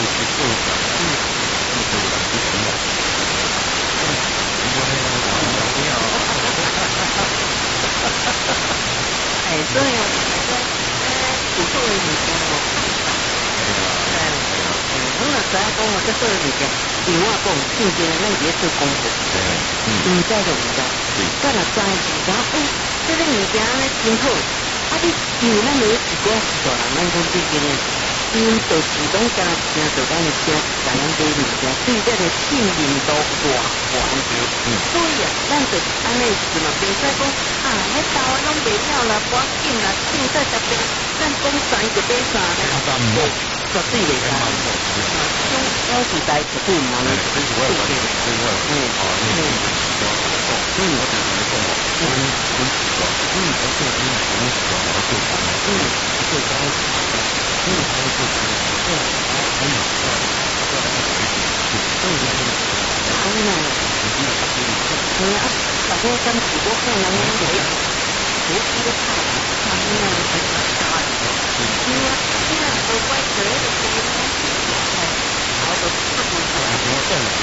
所以我不作为物件哦，我若知影讲我这做物件，因为我讲正经的，咱伫咧做工作，唔知就唔知，咱若知是讲，这个物件咧真好，你因为咱有一个是大人，咱讲正经的，因就是讲敢若听到咱的听，甲咱买物件，对这个信任度大悬。所以啊，咱就安尼是嘛，袂使讲迄豆拢袂了啦，赶紧啦，凊彩十个，咱讲3就买3咧，绝对袂使。我时代绝对唔能。大家跟住嗰個人咧，好啲都差唔多啦，到歸佢喺度記咧，搞到出門口我真係